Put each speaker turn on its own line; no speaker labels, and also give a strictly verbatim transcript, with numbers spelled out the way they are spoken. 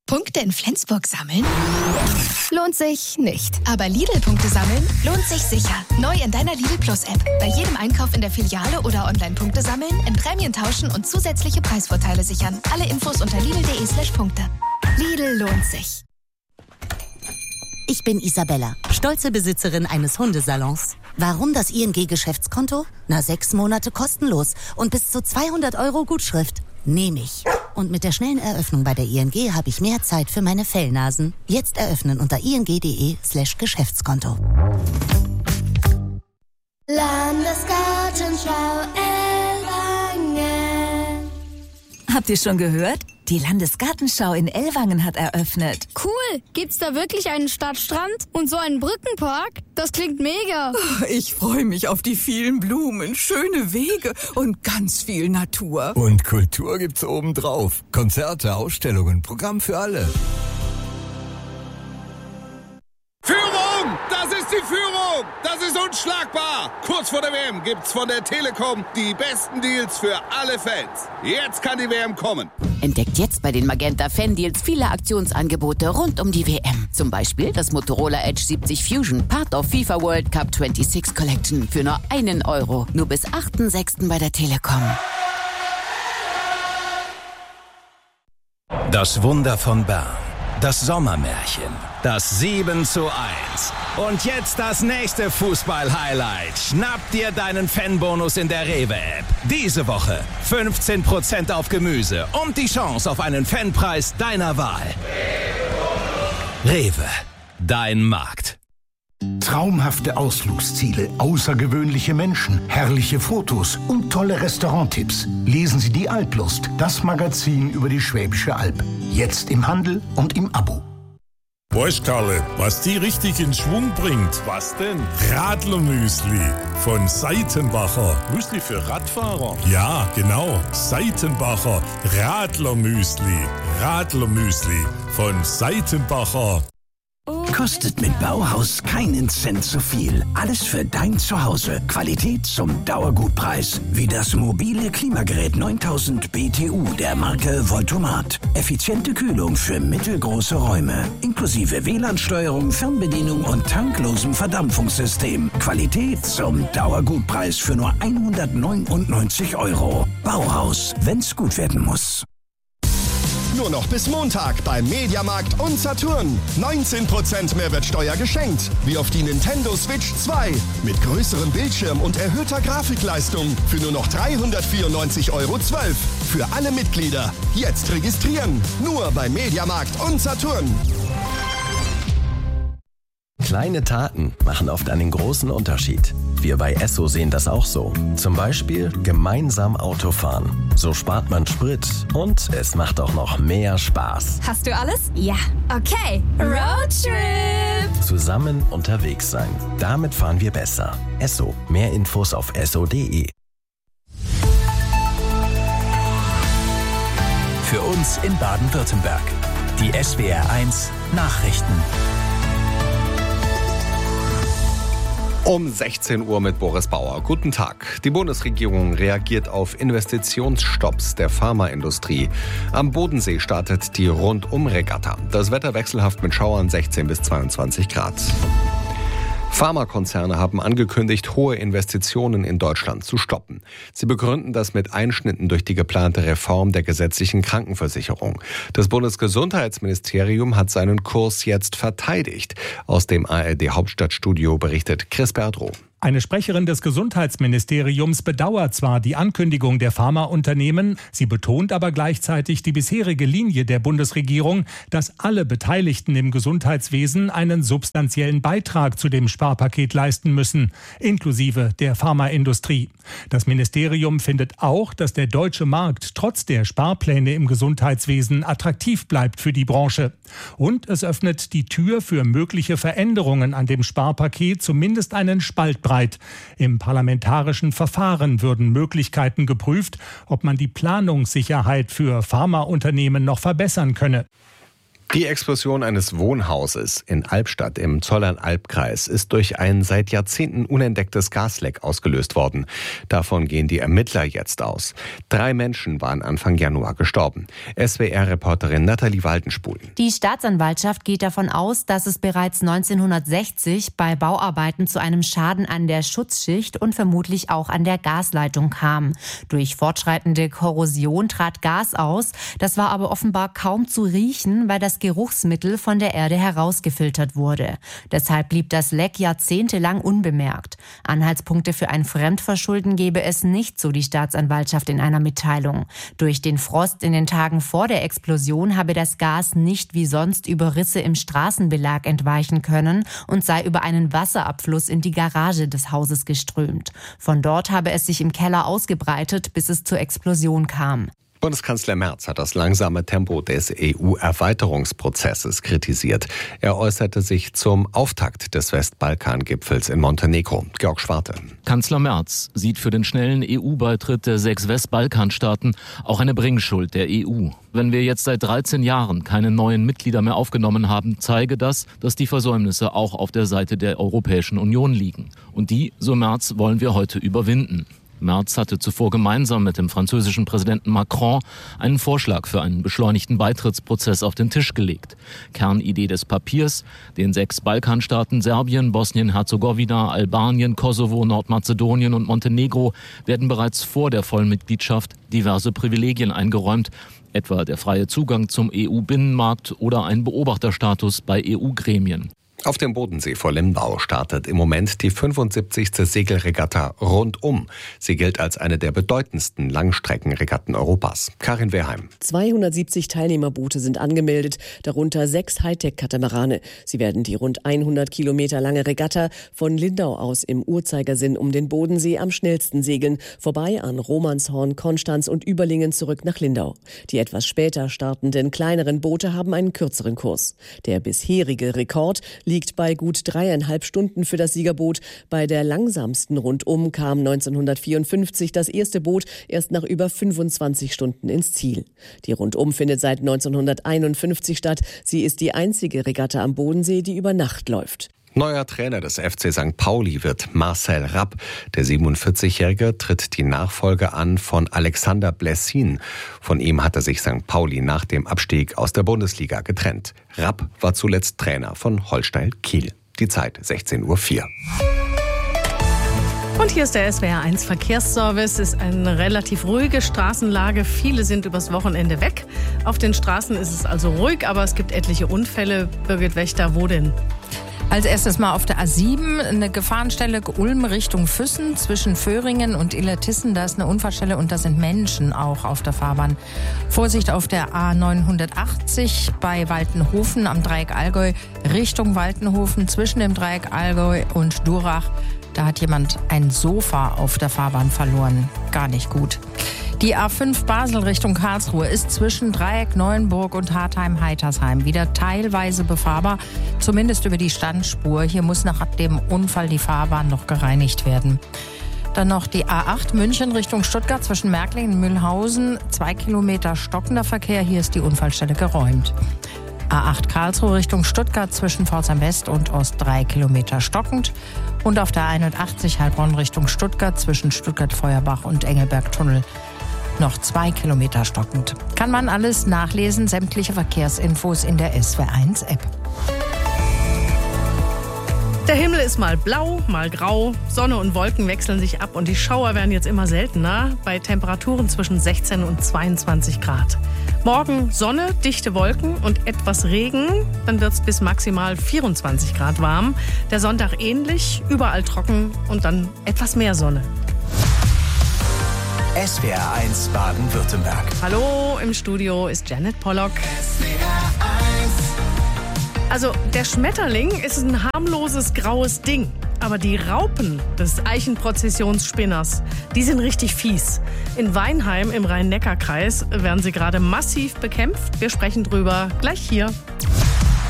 Punkte in Flensburg sammeln? Lohnt sich nicht. Aber Lidl-Punkte sammeln lohnt sich sicher. Neu in deiner Lidl Plus-App. Bei jedem Einkauf in der Filiale oder Online-Punkte sammeln, in Prämien tauschen und zusätzliche Preisvorteile sichern. Alle Infos unter lidl.de slash Punkte. Lidl lohnt sich.
Ich bin Isabella, stolze Besitzerin eines Hundesalons. Warum das I N G-Geschäftskonto? Na, sechs Monate kostenlos und bis zu zweihundert Euro Gutschrift. Nehme ich. Und mit der schnellen Eröffnung bei der I N G habe ich mehr Zeit für meine Fellnasen. Jetzt eröffnen unter ing.de slash Geschäftskonto.
Landesgartenschau Ellwangen.
Habt ihr schon gehört? Die Landesgartenschau in Ellwangen hat eröffnet.
Cool. Gibt's da wirklich einen Stadtstrand und so einen Brückenpark? Das klingt mega.
Ich freue mich auf die vielen Blumen, schöne Wege und ganz viel Natur.
Und Kultur gibt's obendrauf. Konzerte, Ausstellungen, Programm für alle.
Führung! Das ist die Führung! Das ist unschlagbar! Kurz vor der W M gibt's von der Telekom die besten Deals für alle Fans. Jetzt kann die W M kommen.
Entdeckt jetzt bei den Magenta Fan-Deals viele Aktionsangebote rund um die W M. Zum Beispiel das Motorola Edge siebzig Fusion, Part of FIFA World Cup sechsundzwanzig Collection für nur einen Euro. Nur bis achten sechsten bei der Telekom.
Das Wunder von Bern. Das Sommermärchen. Das sieben zu eins. Und jetzt das nächste Fußball-Highlight. Schnapp dir deinen Fanbonus in der Rewe-App. Diese Woche fünfzehn Prozent auf Gemüse und die Chance auf einen Fanpreis deiner Wahl. Rewe. Dein Markt.
Traumhafte Ausflugsziele, außergewöhnliche Menschen, herrliche Fotos und tolle Restauranttipps. Lesen Sie die Alplust, das Magazin über die Schwäbische Alb. Jetzt im Handel und im Abo.
Weißt Karle, was die richtig in Schwung bringt? Was denn? Radlermüsli von Seitenbacher. Müsli für Radfahrer? Ja, genau. Seitenbacher Radlermüsli. Radlermüsli von Seitenbacher.
Kostet mit Bauhaus keinen Cent zu viel. Alles für dein Zuhause. Qualität zum Dauergutpreis. Wie das mobile Klimagerät neuntausend B T U der Marke Voltomat. Effiziente Kühlung für mittelgroße Räume. Inklusive W L A N-Steuerung, Fernbedienung und tanklosem Verdampfungssystem. Qualität zum Dauergutpreis für nur hundertneunundneunzig Euro. Bauhaus, wenn's gut werden muss.
Nur noch bis Montag beim Mediamarkt und Saturn. neunzehn Prozent Mehrwertsteuer geschenkt. Wie auf die Nintendo Switch zwei. Mit größerem Bildschirm und erhöhter Grafikleistung. Für nur noch dreihundertvierundneunzig Euro zwölf. Für alle Mitglieder. Jetzt registrieren. Nur beim Mediamarkt und Saturn.
Kleine Taten machen oft einen großen Unterschied. Wir bei Esso sehen das auch so. Zum Beispiel gemeinsam Autofahren. So spart man Sprit und es macht auch noch mehr Spaß.
Hast du alles? Ja. Okay. Roadtrip!
Zusammen unterwegs sein. Damit fahren wir besser. Esso. Mehr Infos auf esso punkt de.
Für uns in Baden-Württemberg. Die S W R eins Nachrichten.
Um sechzehn Uhr mit Boris Bauer. Guten Tag. Die Bundesregierung reagiert auf Investitionsstopps der Pharmaindustrie. Am Bodensee startet die Rundum-Regatta. Das Wetter wechselhaft mit Schauern sechzehn bis zweiundzwanzig Grad. Pharmakonzerne haben angekündigt, hohe Investitionen in Deutschland zu stoppen. Sie begründen das mit Einschnitten durch die geplante Reform der gesetzlichen Krankenversicherung. Das Bundesgesundheitsministerium hat seinen Kurs jetzt verteidigt. Aus dem A R D-Hauptstadtstudio berichtet Chris Berdrow.
Eine Sprecherin des Gesundheitsministeriums bedauert zwar die Ankündigung der Pharmaunternehmen, sie betont aber gleichzeitig die bisherige Linie der Bundesregierung, dass alle Beteiligten im Gesundheitswesen einen substanziellen Beitrag zu dem Sparpaket leisten müssen, inklusive der Pharmaindustrie. Das Ministerium findet auch, dass der deutsche Markt trotz der Sparpläne im Gesundheitswesen attraktiv bleibt für die Branche. Und es öffnet die Tür für mögliche Veränderungen an dem Sparpaket, zumindest einen Spalt breit. Im parlamentarischen Verfahren würden Möglichkeiten geprüft, ob man die Planungssicherheit für Pharmaunternehmen noch verbessern könne.
Die Explosion eines Wohnhauses in Albstadt im Zollern-Albkreis ist durch ein seit Jahrzehnten unentdecktes Gasleck ausgelöst worden. Davon gehen die Ermittler jetzt aus. Drei Menschen waren Anfang Januar gestorben. S W R-Reporterin Nathalie Waldenspul.
Die Staatsanwaltschaft geht davon aus, dass es bereits neunzehnhundertsechzig bei Bauarbeiten zu einem Schaden an der Schutzschicht und vermutlich auch an der Gasleitung kam. Durch fortschreitende Korrosion trat Gas aus. Das war aber offenbar kaum zu riechen, weil das Geruchsmittel von der Erde herausgefiltert wurde. Deshalb blieb das Leck jahrzehntelang unbemerkt. Anhaltspunkte für ein Fremdverschulden gebe es nicht, so die Staatsanwaltschaft in einer Mitteilung. Durch den Frost in den Tagen vor der Explosion habe das Gas nicht wie sonst über Risse im Straßenbelag entweichen können und sei über einen Wasserabfluss in die Garage des Hauses geströmt. Von dort habe es sich im Keller ausgebreitet, bis es zur Explosion kam.
Bundeskanzler Merz hat das langsame Tempo des E U-Erweiterungsprozesses kritisiert. Er äußerte sich zum Auftakt des Westbalkan-Gipfels in Montenegro. Georg Schwarte.
Kanzler Merz sieht für den schnellen E U-Beitritt der sechs Westbalkanstaaten auch eine Bringschuld der E U. Wenn wir jetzt seit dreizehn Jahren keine neuen Mitglieder mehr aufgenommen haben, zeige das, dass die Versäumnisse auch auf der Seite der Europäischen Union liegen. Und die, so Merz, wollen wir heute überwinden. Merz hatte zuvor gemeinsam mit dem französischen Präsidenten Macron einen Vorschlag für einen beschleunigten Beitrittsprozess auf den Tisch gelegt. Kernidee des Papiers: den sechs Balkanstaaten Serbien, Bosnien-Herzegowina, Albanien, Kosovo, Nordmazedonien und Montenegro werden bereits vor der Vollmitgliedschaft diverse Privilegien eingeräumt, etwa der freie Zugang zum E U-Binnenmarkt oder ein Beobachterstatus bei E U-Gremien.
Auf dem Bodensee vor Limdau startet im Moment die fünfundsiebzigste Segelregatta rundum. Sie gilt als eine der bedeutendsten Langstreckenregatten Europas. Karin Wehrheim.
zweihundertsiebzig Teilnehmerboote sind angemeldet, darunter sechs Hightech-Katamarane. Sie werden die rund hundert Kilometer lange Regatta von Lindau aus im Uhrzeigersinn um den Bodensee am schnellsten segeln, vorbei an Romanshorn, Konstanz und Überlingen zurück nach Lindau. Die etwas später startenden kleineren Boote haben einen kürzeren Kurs. Der bisherige Rekord liegt bei gut dreieinhalb Stunden für das Siegerboot. Bei der langsamsten Rundum kam neunzehnhundertvierundfünfzig das erste Boot erst nach über fünfundzwanzig Stunden ins Ziel. Die Rundum findet seit neunzehnhunderteinundfünfzig statt. Sie ist die einzige Regatta am Bodensee, die über Nacht läuft.
Neuer Trainer des F C Sankt Pauli wird Marcel Rapp. Der siebenundvierzigjährige tritt die Nachfolge an von Alexander Blessin. Von ihm hatte sich Sankt Pauli nach dem Abstieg aus der Bundesliga getrennt. Rapp war zuletzt Trainer von Holstein Kiel. Die Zeit sechzehn Uhr vier.
Und hier ist der S W R eins Verkehrsservice. Es ist eine relativ ruhige Straßenlage. Viele sind übers Wochenende weg. Auf den Straßen ist es also ruhig, aber es gibt etliche Unfälle. Birgit Wächter, wo denn?
Als erstes mal auf der A sieben, eine Gefahrenstelle Ulm Richtung Füssen zwischen Föhringen und Illertissen. Da ist eine Unfallstelle und da sind Menschen auch auf der Fahrbahn. Vorsicht auf der A neunhundertachtzig bei Waltenhofen am Dreieck Allgäu Richtung Waltenhofen zwischen dem Dreieck Allgäu und Durach. Da hat jemand ein Sofa auf der Fahrbahn verloren. Gar nicht gut. Die A fünf Basel Richtung Karlsruhe ist zwischen Dreieck Neuenburg und Hartheim-Heitersheim wieder teilweise befahrbar, zumindest über die Standspur. Hier muss nach dem Unfall die Fahrbahn noch gereinigt werden. Dann noch die A acht München Richtung Stuttgart zwischen Märklingen und Mühlhausen. Zwei Kilometer stockender Verkehr, hier ist die Unfallstelle geräumt. A acht Karlsruhe Richtung Stuttgart zwischen Pforzheim West und Ost drei Kilometer stockend. Und auf der einundachtzig Heilbronn Richtung Stuttgart zwischen Stuttgart-Feuerbach und Engelberg-Tunnel noch zwei Kilometer stockend. Kann man alles nachlesen, sämtliche Verkehrsinfos in der S W R eins App.
Der Himmel ist mal blau, mal grau. Sonne und Wolken wechseln sich ab und die Schauer werden jetzt immer seltener bei Temperaturen zwischen sechzehn und zweiundzwanzig Grad. Morgen Sonne, dichte Wolken und etwas Regen. Dann wird es bis maximal vierundzwanzig Grad warm. Der Sonntag ähnlich, überall trocken und dann etwas mehr Sonne.
S W R eins Baden-Württemberg.
Hallo, im Studio ist Janet Pollock. S W R eins. Also, der Schmetterling ist ein harmloses graues Ding. Aber die Raupen des Eichenprozessionsspinners, die sind richtig fies. In Weinheim im Rhein-Neckar-Kreis werden sie gerade massiv bekämpft. Wir sprechen drüber gleich hier.